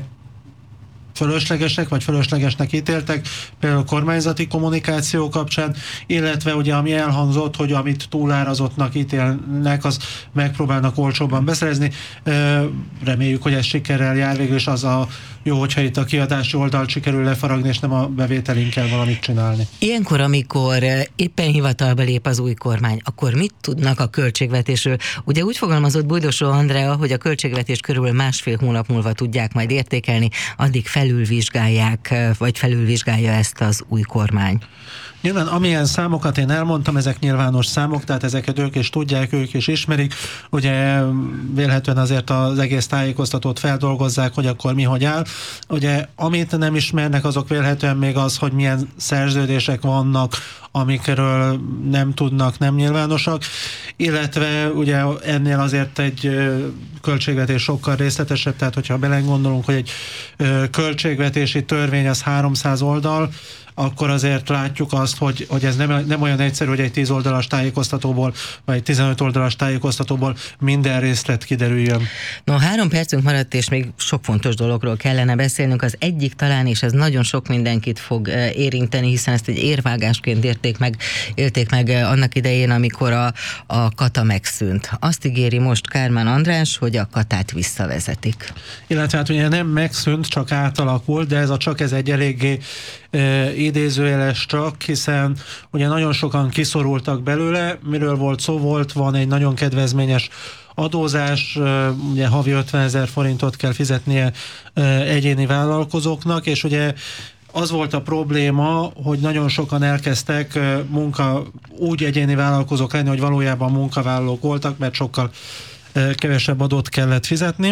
fölöslegesek, vagy fölöslegesnek ítéltek, például a kormányzati kommunikáció kapcsán, illetve ugye ami elhangzott, hogy amit túlárazottnak ítélnek, az megpróbálnak olcsóbban beszerezni. Reméljük, hogy ez sikerrel jár, végül is az a jó, hogyha itt a kiadási oldalt sikerül lefaragni, és nem a bevételinkkel valamit csinálni. Ilyenkor, amikor éppen hivatalba lép az új kormány, akkor mit tudnak a költségvetésről? Ugye úgy fogalmazott Bujdosó Andrea, hogy a költségvetés körülbelül másfél hónap múlva tudják majd értékelni, addig felülvizsgálják, vagy felülvizsgálja ezt az új kormány. Nyilván amilyen számokat én elmondtam, ezek nyilvános számok, tehát ezeket ők is tudják, ők is ismerik. Ugye vélhetően azért az egész tájékoztatót feldolgozzák, hogy akkor mi hogy áll. Ugye amit nem ismernek, azok vélhetően még az, hogy milyen szerződések vannak, amikről nem tudnak, nem nyilvánosak, illetve ugye ennél azért egy költségvetés sokkal részletesebb, tehát hogyha belegondolunk, hogy egy költségvetési törvény az háromszáz oldal, akkor azért látjuk azt, hogy, hogy ez nem, nem olyan egyszerű, hogy egy tíz oldalas tájékoztatóból, vagy egy tizenöt oldalas tájékoztatóból minden részlet kiderüljön. No, három percünk maradt, és még sok fontos dologról kellene beszélnünk. Az egyik talán, és ez nagyon sok mindenkit fog érinteni, hiszen ezt egy érvágásként érték meg, élték meg annak idején, amikor a, a kata megszűnt. Azt ígéri most Kármán András, hogy a katát visszavezetik. Illetve hát ugye nem megszűnt, csak átalakult, de ez a csak ez egy eléggé e, idézőjeles csak, hiszen ugye nagyon sokan kiszorultak belőle, miről volt szó, volt, van egy nagyon kedvezményes adózás, ugye havi ötvenezer forintot kell fizetnie egyéni vállalkozóknak, és ugye az volt a probléma, hogy nagyon sokan elkezdtek munka, úgy egyéni vállalkozók lenni, hogy valójában munkavállalók voltak, mert sokkal kevesebb adót kellett fizetni.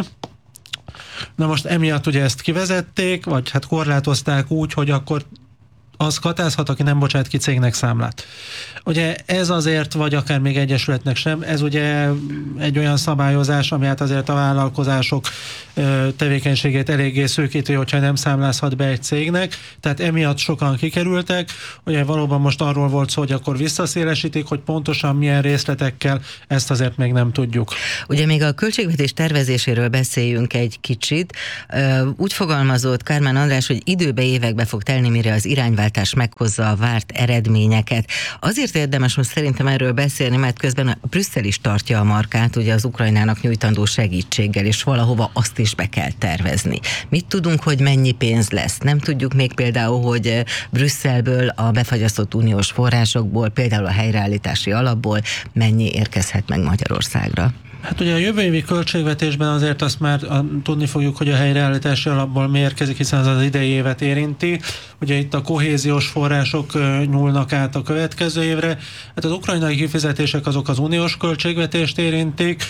Na most emiatt ugye ezt kivezették, vagy hát korlátozták úgy, hogy akkor az katázhat, aki nem bocsát ki cégnek számlát. Ugye ez azért, vagy akár még egyesületnek sem, ez ugye egy olyan szabályozás, ami hát azért a vállalkozások tevékenységét eléggé szűkíti, hogyha nem számlázhat be egy cégnek, tehát emiatt sokan kikerültek. Ugye valóban most arról volt szó, hogy akkor visszaszélesítik, hogy pontosan milyen részletekkel, ezt azért még nem tudjuk. Ugye még a költségvetés tervezéséről beszéljünk egy kicsit. Úgy fogalmazott Kármán András, hogy időbe, évekbe fog telni, mire az irányváltás meghozza a várt eredményeket. Azért érdemes most szerintem erről beszélni, mert közben a Brüsszel is tartja a markát, ugye az Ukrajnának nyújtandó segítséggel, és valahova azt is be kell tervezni. Mit tudunk, hogy mennyi pénz lesz? Nem tudjuk még például, hogy Brüsszelből, a befagyasztott uniós forrásokból, például a helyreállítási alapból mennyi érkezhet meg Magyarországra? Hát ugye a jövő évi költségvetésben azért azt már tudni fogjuk, hogy a helyreállítási alapból mi érkezik, hiszen az az idei évet érinti. Ugye itt a kohéziós források nyúlnak át a következő évre. Hát az ukrajnai kifizetések azok az uniós költségvetést érintik.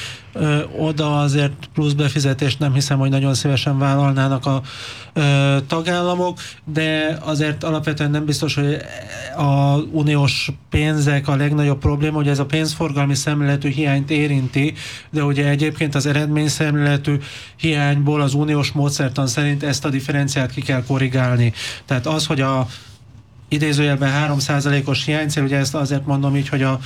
Oda azért plusz befizetést nem hiszem, hogy nagyon szívesen vállalnának a tagállamok, de azért alapvetően nem biztos, hogy az uniós pénzek a legnagyobb probléma, hogy ez a pénzforgalmi szemléletű hiányt érinti, de ugye egyébként az eredményszemléletű hiányból az uniós módszertan szerint ezt a differenciát ki kell korrigálni. Tehát az, hogy a idézőjelben három százalékos hiánycél, ugye ezt azért mondom így, hogy a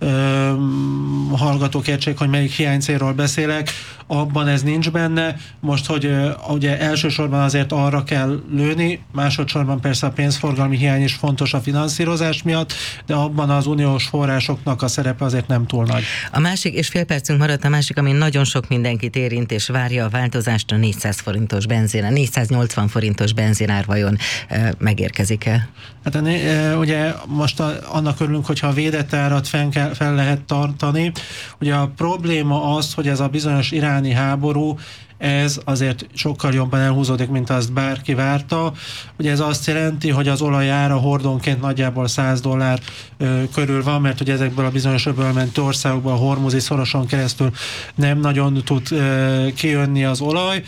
ö, hallgatók értsék, hogy melyik hiánycélról beszélek, abban ez nincs benne. Most, hogy ö, ugye elsősorban azért arra kell lőni, másodszorban persze a pénzforgalmi hiány is fontos a finanszírozás miatt, de abban az uniós forrásoknak a szerepe azért nem túl nagy. A másik, és fél percünk maradt, a másik, ami nagyon sok mindenkit érint és várja a változást, a négyszáz forintos benzin, négyszáznyolcvan forintos benzinár vajon ö, megérkezik-e? Hát ugye most a, annak örülünk, hogyha a védett árat fel, kell, fel lehet tartani. Ugye a probléma az, hogy ez a bizonyos iráni háború, ez azért sokkal jobban elhúzódik, mint azt bárki várta. Ugye ez azt jelenti, hogy az olaj ára hordonként nagyjából száz dollár ö, körül van, mert ugye ezekből a bizonyos öbölmentő országokból a hormuzi szoroson keresztül nem nagyon tud ö, kijönni az olaj.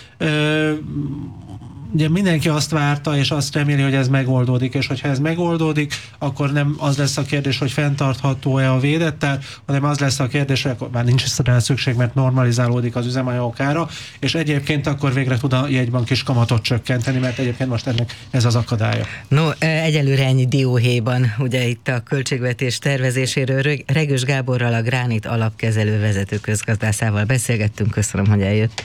Ö, Ugye mindenki azt várta, és azt reméli, hogy ez megoldódik, és hogyha ez megoldódik, akkor nem az lesz a kérdés, hogy fenntartható-e a védett ár, hanem az lesz a kérdés, hogy akkor már nincs rá szükség, mert normalizálódik az üzemanyagok ára, és egyébként akkor végre tud a jegybank is kamatot csökkenteni, mert egyébként most ennek ez az akadálya. No, egyelőre ennyi dióhéjban, ugye itt a költségvetés tervezéséről Regős Gáborral, a Gránit alapkezelő vezető közgazdászával beszélgettünk. Köszönöm, hogy eljött.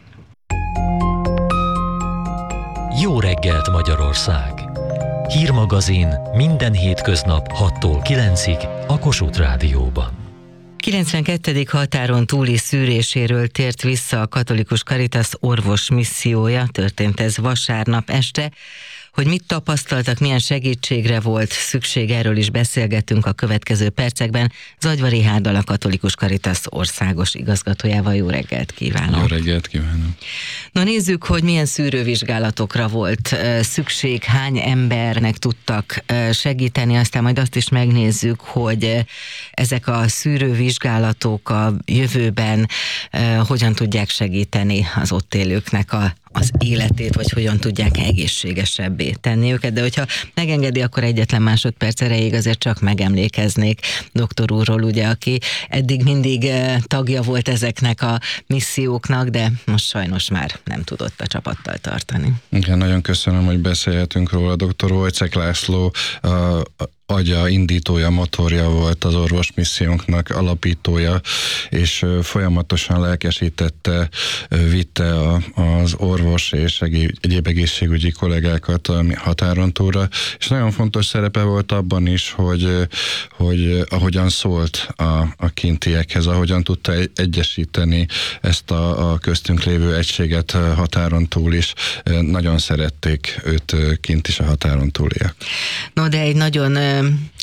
Jó reggelt Magyarország! Hírmagazin minden hétköznap hattól kilencig a Kossuth Rádióban. kilencvenkettedik határon túli szűréséről tért vissza a Katolikus Caritas orvos missziója, történt ez vasárnap este. Hogy mit tapasztaltak, milyen segítségre volt szükség, erről is beszélgetünk a következő percekben. Zagyva Rihárdal, a Katolikus Caritas országos igazgatójával. Jó reggelt kívánok! Jó reggelt kívánok! Na nézzük, hogy milyen szűrővizsgálatokra volt szükség, hány embernek tudtak segíteni, aztán majd azt is megnézzük, hogy ezek a szűrővizsgálatok a jövőben hogyan tudják segíteni az ott élőknek a az életét, vagy hogyan tudják egészségesebbé tenni őket, de hogyha megengedi, akkor egyetlen másodperc erejéig azért csak megemlékeznék doktor úrról, ugye, aki eddig mindig tagja volt ezeknek a misszióknak, de most sajnos már nem tudott a csapattal tartani. Igen, nagyon köszönöm, hogy beszélhetünk róla. doktor Wojciech László a, a agya, indítója, motorja volt az orvosmissziónknak, alapítója, és folyamatosan lelkesítette, vitte a, az orvos és egyéb egészségügyi kollégákat a határon túlra, és nagyon fontos szerepe volt abban is, hogy, hogy ahogyan szólt a, a kintiekhez, ahogyan tudta egyesíteni ezt a, a köztünk lévő egységet határon túl is. Nagyon szerették őt kint is a határon túliak. No, de egy nagyon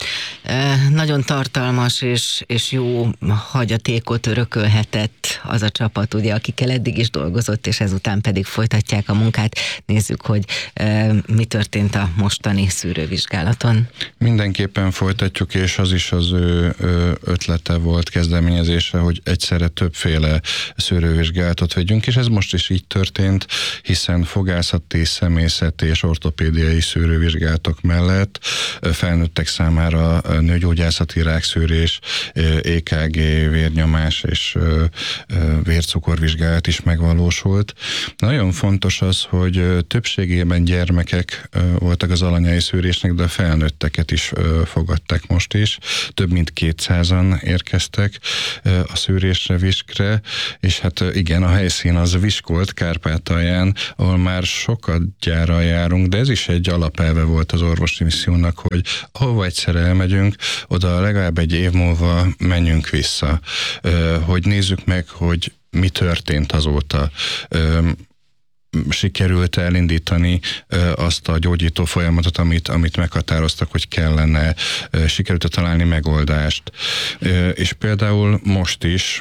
nagyon tartalmas és, és jó hagyatékot örökölhetett az a csapat, ugye, akikkel eddig is dolgozott, és ezután pedig folytatják a munkát. Nézzük, hogy mi történt a mostani szűrővizsgálaton. Mindenképpen folytatjuk, és az is az ő ötlete volt, kezdeményezése, hogy egyszerre többféle szűrővizsgálatot vegyünk, és ez most is így történt, hiszen fogászati, személyzeti és ortopédiai szűrővizsgálatok mellett felnőttek számára nőgyógyászati rákszűrés, é ká gé, vérnyomás és vércukorvizsgálat is megvalósult. Nagyon fontos az, hogy többségében gyermekek voltak az alanyai szűrésnek, de a felnőtteket is fogadták most is. Több mint kétszázan érkeztek a szűrésre, Viskre, és hát igen, a helyszín az Viskolt, Kárpátalján, ahol már sokat gyára járunk, de ez is egy alapelve volt az orvosi missziónak, hogy ahova egyszer elmegyünk, oda legalább egy év múlva menjünk vissza, hogy nézzük meg, hogy mi történt azóta. Sikerült elindítani azt a gyógyító folyamatot, amit, amit meghatároztak, hogy kellene, sikerült találni megoldást. És például most is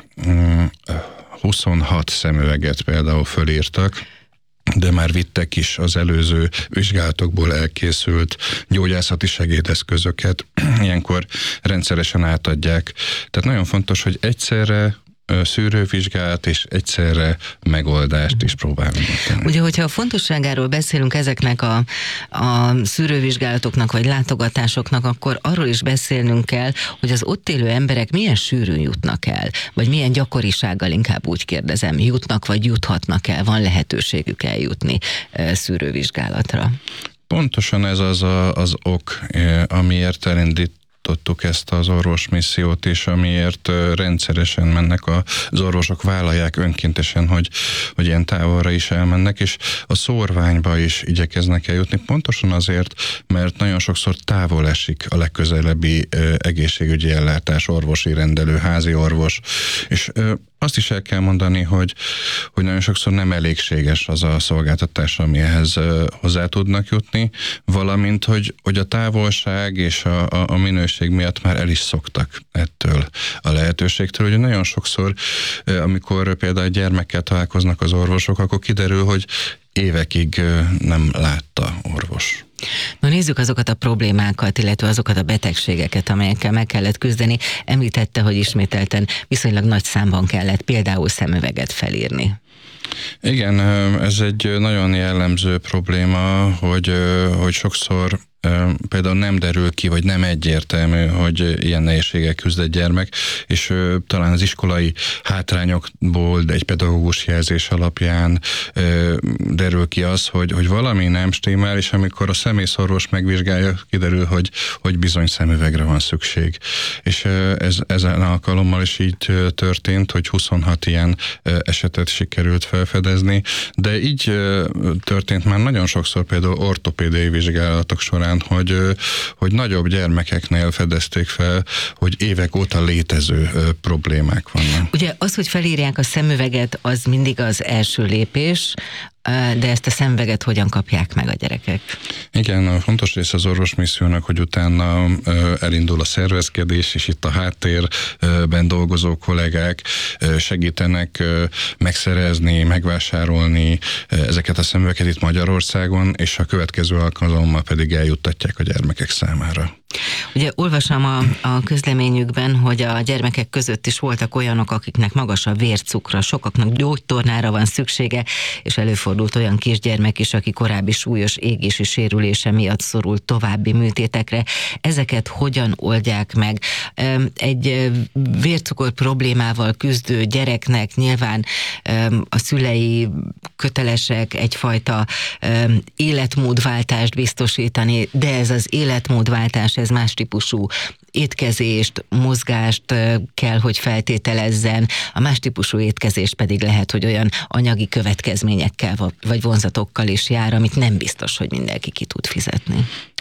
huszonhat szemüveget például fölírtak, de már vittek is az előző vizsgálatokból elkészült gyógyászati segédeszközöket, ilyenkor rendszeresen átadják. Tehát nagyon fontos, hogy egyszerre szűrővizsgálat és egyszerre megoldást is próbálunk tenni. Ugye, hogyha a fontosságáról beszélünk ezeknek a, a szűrővizsgálatoknak vagy látogatásoknak, akkor arról is beszélnünk kell, hogy az ott élő emberek milyen sűrűn jutnak el, vagy milyen gyakorisággal, inkább úgy kérdezem, jutnak vagy juthatnak el, van lehetőségük eljutni szűrővizsgálatra. Pontosan ez az a, az ok, amiért elindít ezt az orvosmissziót, és amiért rendszeresen mennek az orvosok, vállalják önkéntesen, hogy, hogy ilyen távolra is elmennek, és a szórványba is igyekeznek eljutni, pontosan azért, mert nagyon sokszor távol esik a legközelebbi egészségügyi ellátás, orvosi rendelő, házi orvos, és azt is el kell mondani, hogy, hogy nagyon sokszor nem elégséges az a szolgáltatás, ami ehhez hozzá tudnak jutni, valamint, hogy, hogy a távolság és a, a, a minőség miatt már el is szoktak ettől a lehetőségtől. Ugye nagyon sokszor, amikor például a gyermekkel találkoznak az orvosok, akkor kiderül, hogy évekig nem látta orvos. Na nézzük azokat a problémákat, illetve azokat a betegségeket, amelyekkel meg kellett küzdeni. Említette, hogy ismételten viszonylag nagy számban kellett például szemüveget felírni. Igen, ez egy nagyon jellemző probléma, hogy, hogy sokszor például nem derül ki, vagy nem egyértelmű, hogy ilyen nehézséggel küzd egy gyermek, és talán az iskolai hátrányokból, de egy pedagógus jelzés alapján derül ki az, hogy, hogy valami nem stimmel, és amikor a személyszorvos megvizsgálja, kiderül, hogy, hogy bizony szemüvegre van szükség. És ez, ezen alkalommal is így történt, hogy huszonhat ilyen esetet sikerült felfedezni, de így történt már nagyon sokszor például ortopédiai vizsgálatok során, hogy, hogy nagyobb gyermekeknél fedezték fel, hogy évek óta létező problémák vannak. Ugye az, hogy felírják a szemüveget, az mindig az első lépés, de ezt a szemüveget hogyan kapják meg a gyerekek? Igen, a fontos része az orvosmissziónak, hogy utána elindul a szervezkedés, és itt a háttérben dolgozó kollégák segítenek megszerezni, megvásárolni ezeket a szemüvegeket itt Magyarországon, és a következő alkalommal pedig eljuttatják a gyermekek számára. Ugye olvasom a, a közleményükben, hogy a gyermekek között is voltak olyanok, akiknek magas a vércukra, sokaknak gyógytornára van szüksége, és előfordult olyan kisgyermek is, aki korábbi súlyos égési sérülése miatt szorult további műtétekre. Ezeket hogyan oldják meg? Egy vércukor problémával küzdő gyereknek nyilván a szülei kötelesek egyfajta életmódváltást biztosítani, de ez az életmódváltás, ez más típusú étkezést, mozgást kell, hogy feltételezzen, a más típusú étkezés pedig lehet, hogy olyan anyagi következményekkel vagy vonzatokkal is jár, amit nem biztos, hogy mindenki ki tud fizetni.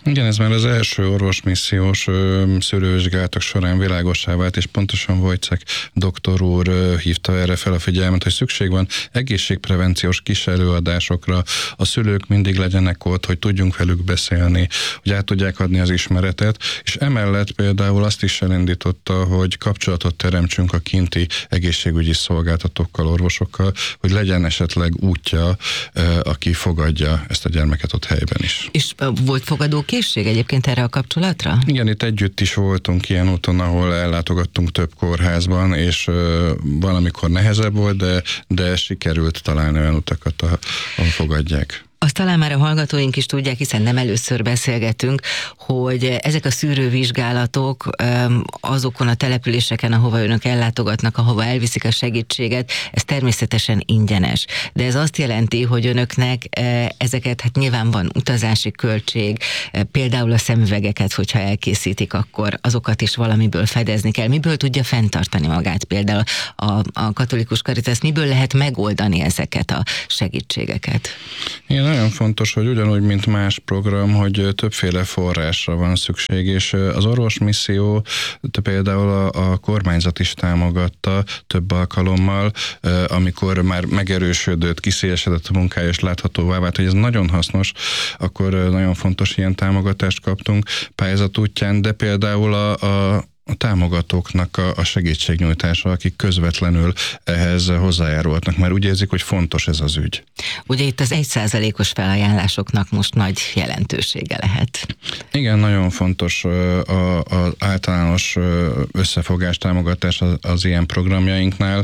Igen, ez már az első orvosmissziós szűrővizsgálatok során világossá vált, és pontosan Wojciech doktor úr ö, hívta erre fel a figyelmet, hogy szükség van egészségprevenciós kis előadásokra, a szülők mindig legyenek ott, hogy tudjunk velük beszélni, hogy át tudják adni az ismeretet, és emellett például azt is elindította, hogy kapcsolatot teremtsünk a kinti egészségügyi szolgáltatókkal, orvosokkal, hogy legyen esetleg útja, ö, aki fogadja ezt a gyermeket ott helyben is. És volt fogadókészség egyébként erre a kapcsolatra? Igen, itt együtt is voltunk ilyen úton, ahol ellátogattunk több kórházban, és ö, valamikor nehezebb volt, de, de sikerült találni olyan utakat, ahol fogadják. Azt talán már a hallgatóink is tudják, hiszen nem először beszélgetünk, hogy ezek a szűrővizsgálatok azokon a településeken, ahova önök ellátogatnak, ahova elviszik a segítséget, ez természetesen ingyenes. De ez azt jelenti, hogy önöknek ezeket, hát nyilván van utazási költség, például a szemüvegeket, hogyha elkészítik, akkor azokat is valamiből fedezni kell. Miből tudja fenntartani magát például a, a katolikus Caritas, miből lehet megoldani ezeket a segítségeket? Igen, nagyon fontos, hogy ugyanúgy, mint más program, hogy többféle forrásra van szükség, és az orvosmisszió például a, a kormányzat is támogatta több alkalommal, amikor már megerősödött, kiszélesedett a munkája, és láthatóvá vált, hogy ez nagyon hasznos, akkor nagyon fontos ilyen támogatást kaptunk pályázat útján, de például a, a a támogatóknak a, a segítségnyújtása, akik közvetlenül ehhez hozzájárulnak, mert úgy érzik, hogy fontos ez az ügy. Ugye itt az egy százalékos felajánlásoknak most nagy jelentősége lehet. Igen, nagyon fontos az általános összefogás, támogatás az, az ilyen programjainknál,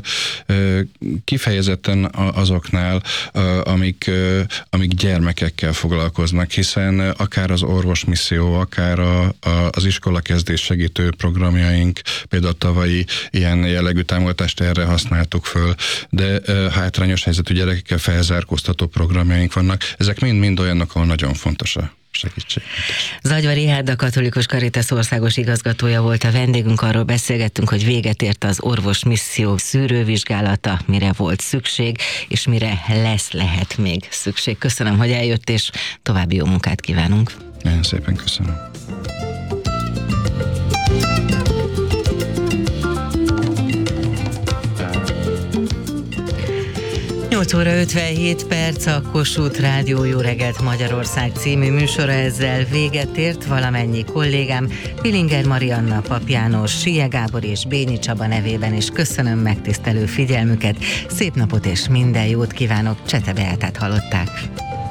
kifejezetten azoknál, amik, amik gyermekekkel foglalkoznak, hiszen akár az orvosmisszió, akár a, a, az iskolakezdés segítő program, például tavalyi ilyen jellegű támogatást erre használtuk föl, de uh, hátrányos helyzetű gyerekekkel felzárkóztató programjaink vannak. Ezek mind-mind olyanok, ahol nagyon fontos a segítség. Zagyva Richárd, a Katolikus Caritas országos igazgatója volt a vendégünk, arról beszélgettünk, hogy véget ért az orvosmisszió szűrővizsgálata, mire volt szükség, és mire lesz lehet még szükség. Köszönöm, hogy eljött, és további jó munkát kívánunk. Nagyon szépen köszönöm. nyolc óra ötvenhét perc, a Kossuth Rádió Jó reggelt Magyarország című műsora ezzel véget ért. Valamennyi kollégám, Pilinger Marianna, Pap János, Sie Gábor és Bényi Csaba nevében is köszönöm megtisztelő figyelmüket. Szép napot és minden jót kívánok. Csete Beátát hallották.